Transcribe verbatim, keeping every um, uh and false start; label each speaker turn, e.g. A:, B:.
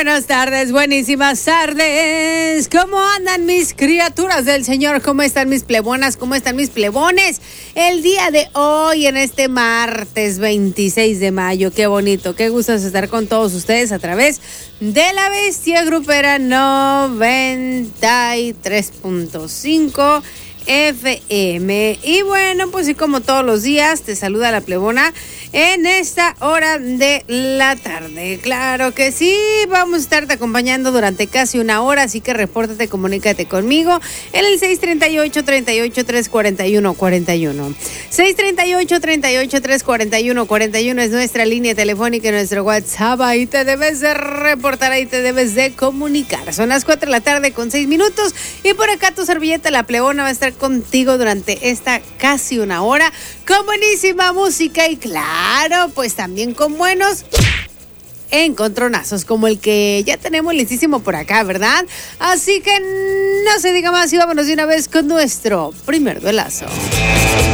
A: buenas tardes, buenísimas tardes. ¿Cómo andan mis criaturas del Señor? ¿Cómo están mis plebonas? ¿Cómo están mis plebones? El día de hoy, en este martes veintiséis de mayo. Qué bonito, qué gusto estar con todos ustedes a través de la Bestia Grupera noventa y tres punto cinco F M. Y bueno, pues y como todos los días, te saluda la plebona en esta hora de la tarde. Claro que sí, vamos a estarte acompañando durante casi una hora, así que repórtate, comunícate conmigo en el seis treinta y ocho, treinta y ocho, trescientos cuarenta y uno, cuarenta y uno. seis treinta y ocho, treinta y ocho, trescientos cuarenta y uno, cuarenta y uno es nuestra línea telefónica, nuestro WhatsApp. Ahí te debes de reportar, ahí te debes de comunicar. Son las cuatro de la tarde con seis minutos y por acá tu servilleta, la plebona, va a estar contigo durante esta casi una hora con buenísima música y claro, pues también con buenos encontronazos como el que ya tenemos listísimo por acá, ¿verdad? Así que no se diga más y vámonos de una vez con nuestro primer duelazo.